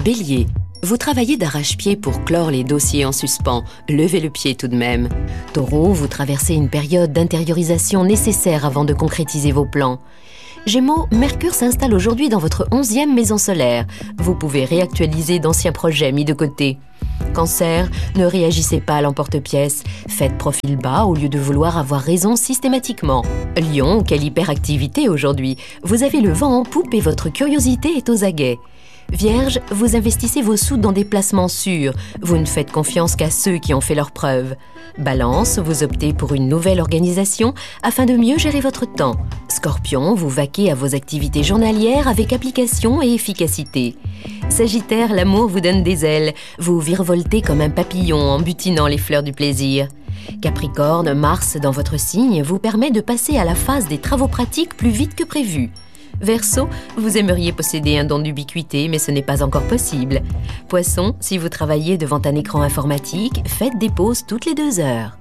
Bélier, vous travaillez d'arrache-pied pour clore les dossiers en suspens. Levez le pied tout de même. Taureau, vous traversez une période d'intériorisation nécessaire avant de concrétiser vos plans. Gémeaux, Mercure s'installe aujourd'hui dans votre 11e maison solaire. Vous pouvez réactualiser d'anciens projets mis de côté. Cancer, ne réagissez pas à l'emporte-pièce. Faites profil bas au lieu de vouloir avoir raison systématiquement. Lion, quelle hyperactivité aujourd'hui. Vous avez le vent en poupe et votre curiosité est aux aguets. Vierge, vous investissez vos sous dans des placements sûrs. Vous ne faites confiance qu'à ceux qui ont fait leurs preuves. Balance, vous optez pour une nouvelle organisation afin de mieux gérer votre temps. Scorpion, vous vaquez à vos activités journalières avec application et efficacité. Sagittaire, l'amour vous donne des ailes. Vous virevoltez comme un papillon en butinant les fleurs du plaisir. Capricorne, Mars dans votre signe vous permet de passer à la phase des travaux pratiques plus vite que prévu. Verseau, vous aimeriez posséder un don d'ubiquité, mais ce n'est pas encore possible. Poisson, si vous travaillez devant un écran informatique, faites des pauses toutes les 2 heures.